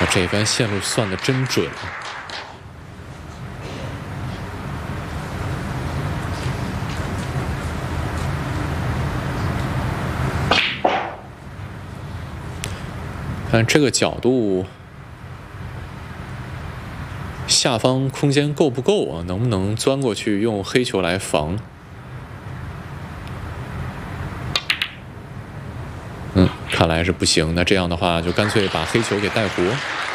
这杆线路算得真准。看这个角度，下方空间够不够啊？能不能钻过去用黑球来防？看来是不行。那这样的话，就干脆把黑球给带活。